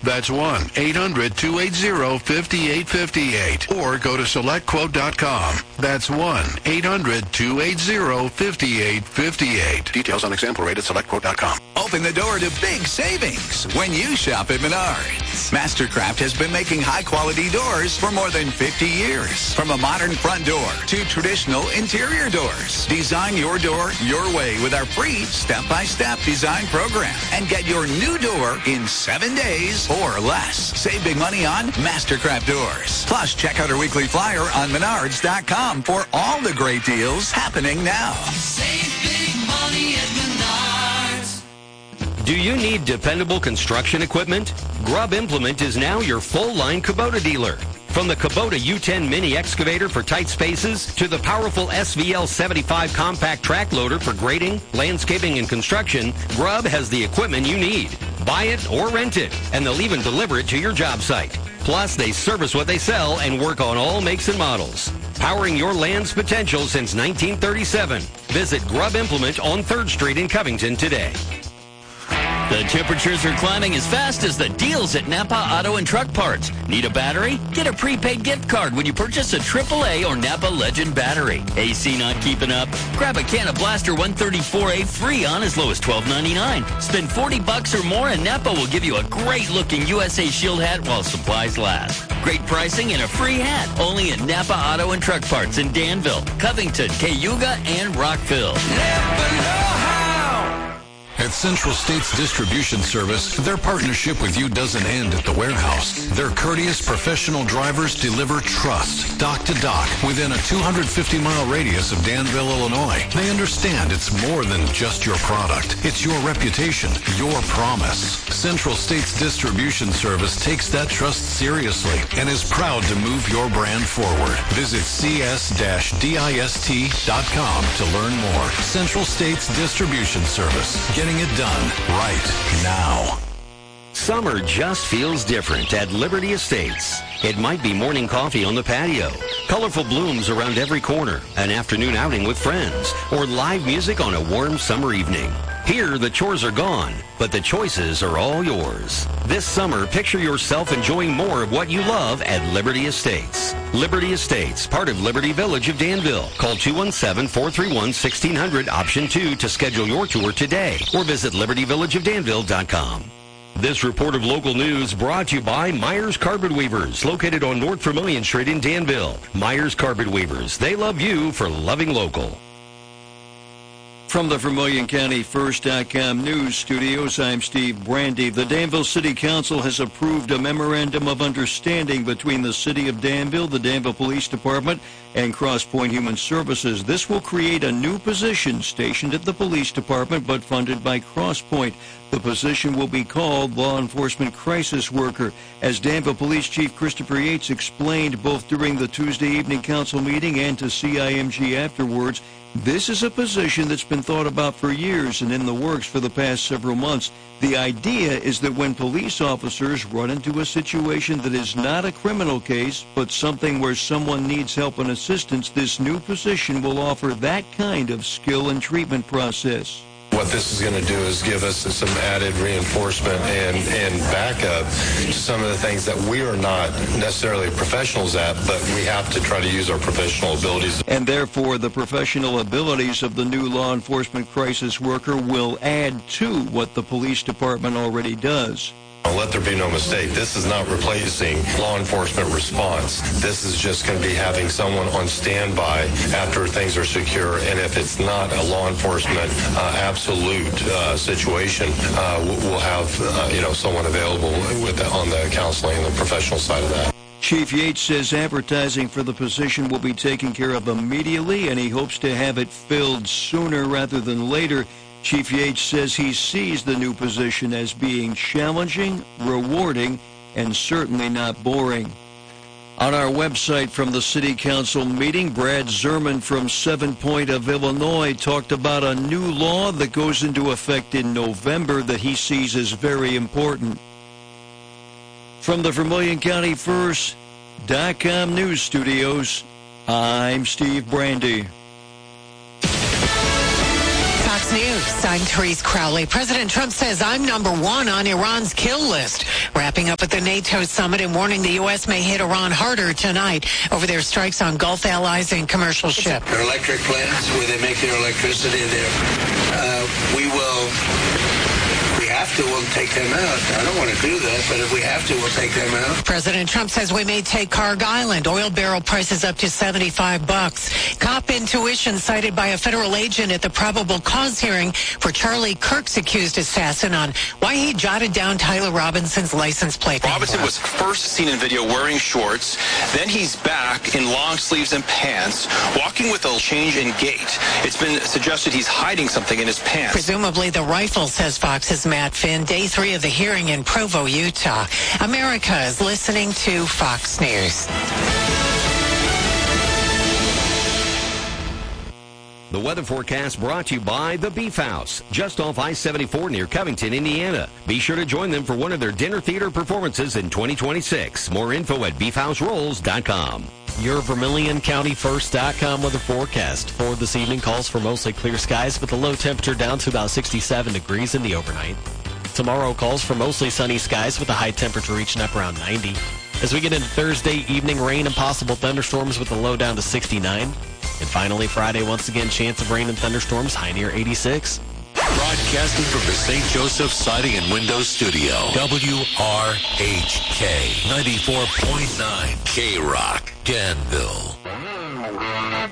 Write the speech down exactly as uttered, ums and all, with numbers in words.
That's one eight hundred two eight zero five eight five eight. Or go to select quote dot com. That's one eight hundred two eight zero five eight five eight. Details on example rate at select quote dot com. Open the door to big savings when you shop at Menards. Mastercraft has been making high-quality doors for more than fifty years. From a modern front door to traditional interior doors. Design your door your way with our free step-by-step design program. And get your new door in seven days or less. Save big money on Mastercraft doors. Plus, check out our weekly flyer on menards dot com for all the great deals happening now. Save big money at Menards. Do you need dependable construction equipment? Grubb Implement is now your full-line Kubota dealer. From the Kubota U ten mini excavator for tight spaces to the powerful S V L seventy-five compact track loader for grading, landscaping, and construction, Grubb has the equipment you need. Buy it or rent it, and they'll even deliver it to your job site. Plus, they service what they sell and work on all makes and models. Powering your land's potential since nineteen thirty-seven. Visit Grubb Implement on third Street in Covington today. The temperatures are climbing as fast as the deals at Napa Auto and Truck Parts. Need a battery? Get a prepaid gift card when you purchase a triple A or Napa Legend battery. A C not keeping up? Grab a can of Blaster one thirty-four A free on as low as twelve ninety-nine. Spend forty bucks or more and Napa will give you a great-looking U S A Shield hat while supplies last. Great pricing and a free hat. Only at Napa Auto and Truck Parts in Danville, Covington, Cayuga, and Rockville. Never know how. At Central States Distribution Service, their partnership with you doesn't end at the warehouse. Their courteous professional drivers deliver trust, dock to dock, within a two hundred fifty mile radius of Danville, Illinois. They understand it's more than just your product. It's your reputation, your promise. Central States Distribution Service takes that trust seriously and is proud to move your brand forward. Visit c s dash dist dot com to learn more. Central States Distribution Service. Getting it done right now. Summer just feels different at Liberty Estates. It might be morning coffee on the patio, colorful blooms around every corner, an afternoon outing with friends, or live music on a warm summer evening. Here, the chores are gone, but the choices are all yours. This summer, picture yourself enjoying more of what you love at Liberty Estates. Liberty Estates, part of Liberty Village of Danville. Call two one seven, four three one, one six zero zero, option two to schedule your tour today, or visit liberty village of danville dot com. This report of local news brought to you by Myers Carpet Weavers, located on North Vermillion Street in Danville. Myers Carpet Weavers, they love you for loving local. From the Vermillion County First dot com news studios, I'm Steve Brandy. The Danville City Council has approved a memorandum of understanding between the City of Danville, the Danville Police Department, and Crosspoint Human Services. This will create a new position stationed at the police department but funded by Crosspoint. The position will be called Law Enforcement Crisis Worker. As Danville Police Chief Christopher Yates explained both during the Tuesday evening council meeting and to C I M G afterwards, this is a position that's been thought about for years and in the works for the past several months. The idea is that when police officers run into a situation that is not a criminal case, but something where someone needs help and assistance, this new position will offer that kind of skill and treatment process. What this is going to do is give us some added reinforcement and, and backup to some of the things that we are not necessarily professionals at, but we have to try to use our professional abilities. And therefore, the professional abilities of the new law enforcement crisis worker will add to what the police department already does. Let there be no mistake. This is not replacing law enforcement response. This is just going to be having someone on standby after things are secure. And if it's not a law enforcement uh, absolute uh, situation, uh, we'll have uh, you know someone available with the, on the counseling and the professional side of that. Chief Yates says advertising for the position will be taken care of immediately, and he hopes to have it filled sooner rather than later. Chief Yates says he sees the new position as being challenging, rewarding, and certainly not boring. On our website from the City Council meeting, Brad Zerman from Seven Point of Illinois talked about a new law that goes into effect in November that he sees as very important. From the Vermillion County First dot com news studios, I'm Steve Brandy. Fox Fox News, I'm Therese Crowley. President Trump says I'm number one on Iran's kill list. Wrapping up at the NATO summit and warning the U S may hit Iran harder tonight over their strikes on Gulf allies and commercial ships. Their electric plants where they make their electricity there. Uh, we will... If we have to, we'll take them out. I don't want to do that, but if we have to, we'll take them out. President Trump says we may take Carg Island. Oil barrel prices up to seventy-five bucks. Cop intuition cited by a federal agent at the probable cause hearing for Charlie Kirk's accused assassin on why he jotted down Tyler Robinson's license plate. Robinson was first seen in video wearing shorts. Then he's back in long sleeves and pants, walking with a change in gait. It's been suggested he's hiding something in his pants. Presumably the rifle, says Fox's Matt Finn. Day three of the hearing in Provo, Utah. America is listening to Fox News. The weather forecast brought to you by The Beef House, just off I seventy-four near Covington, Indiana. Be sure to join them for one of their dinner theater performances in twenty twenty-six. More info at beef house rolls dot com. Your Vermilion County First dot com weather forecast for this evening calls for mostly clear skies with a low temperature down to about sixty-seven degrees in the overnight. Tomorrow calls for mostly sunny skies with a high temperature reaching up around ninety. As we get into Thursday evening, rain and possible thunderstorms with a low down to sixty-nine. And finally, Friday, once again, chance of rain and thunderstorms, high near eighty-six. Broadcasting from the Saint Joseph Siding and Windows Studio, W R H K ninety-four point nine K Rock, Danville.